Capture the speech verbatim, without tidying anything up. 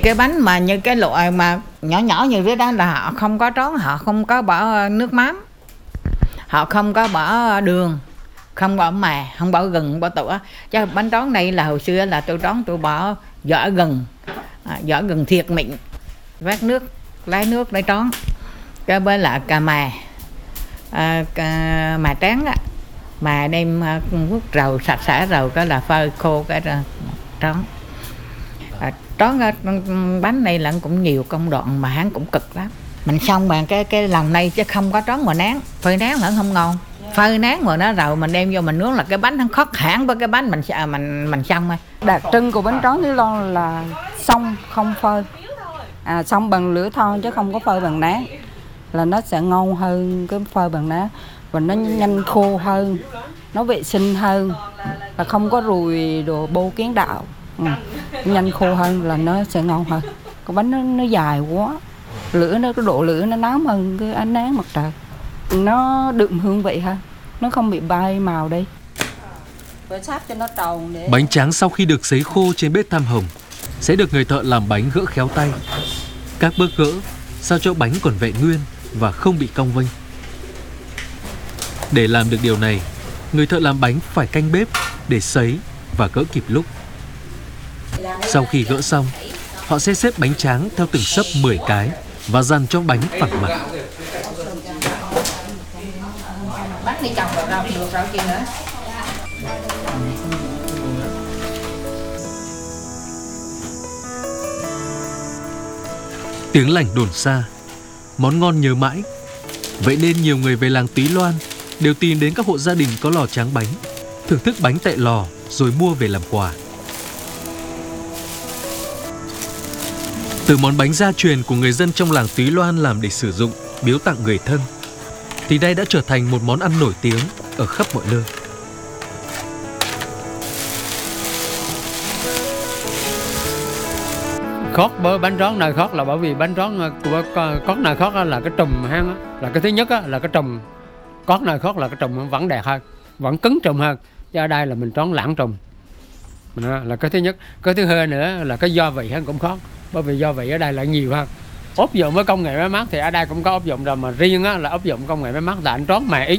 cái bánh mà như cái loại mà nhỏ nhỏ như thế đó là họ không có trón, họ không có bỏ nước mắm, họ không có bỏ đường, không bỏ mè, không bỏ gừng, không bỏ tủa. Chứ bánh trón này là hồi xưa là tôi trón tôi bỏ vỏ gừng, à, vỏ gừng thiệt mịn, vắt nước, lấy nước để trón. Cái bên là cà mè, à, cà mè trắng á, mà đem hút rầu sạch sẽ rồi cái là phơi khô cái trón. À, trón bánh này là cũng nhiều công đoạn mà hắn cũng cực lắm. Mình xong bằng cái cái lòng này chứ không có trón mà nán, phơi nán vẫn không ngon. Phơi nán rồi nó rồi mình đem vô mình nướng là cái bánh nó khó hẳn với cái bánh mình mình mình xong rồi. Đặc trưng của bánh tráng Túy Loan là xông không phơi, à, xông bằng lửa than chứ không có phơi bằng nán, là nó sẽ ngon hơn cái phơi bằng nán và nó nhanh khô hơn, nó vệ sinh hơn, là không có ruồi đồ bô kiến đạo, ừ. Nhanh khô hơn là nó sẽ ngon hơn. Cái bánh nó, nó dài quá, lửa nó cái độ lửa nó nóng hơn cái ánh nắng mặt trời, nó đượm hương vị hơn, nó không bị bay màu đi. Bánh tráng sau khi được sấy khô trên bếp than hồng sẽ được người thợ làm bánh gỡ khéo tay. Các bước gỡ sao cho bánh còn vẹn nguyên và không bị cong vênh. Để làm được điều này, người thợ làm bánh phải canh bếp để sấy và gỡ kịp lúc. Sau khi gỡ xong, họ sẽ xếp bánh tráng theo từng xấp mười cái và dằn cho bánh phẳng mặt. Bắt đi chồng vào rau thì luộc rau kia nữa. Tiếng lành đồn xa, món ngon nhớ mãi. Vậy nên nhiều người về làng Túy Loan đều tìm đến các hộ gia đình có lò tráng bánh, thưởng thức bánh tại lò rồi mua về làm quà. Từ món bánh gia truyền của người dân trong làng Túy Loan làm để sử dụng, biếu tặng người thân, thì đây đã trở thành một món ăn nổi tiếng ở khắp mọi nơi. Khót bởi bánh tráng nơi khót là bởi vì bánh tráng của cót nơi khót là cái trùm hang, là cái thứ nhất là cái trùm cót nơi khót là cái trùm vẫn đẹp hơn, vẫn cứng trùm hơn. Chứ ở đây là mình tráng lãng trùm, là cái thứ nhất. Cái thứ hai nữa là cái gia vị hơn cũng khó, bởi vì gia vị ở đây là nhiều hơn. Áp dụng với công nghệ máy móc thì ở đây cũng có áp dụng rồi, mà riêng á, là áp dụng công nghệ máy móc là anh tráng mè ít,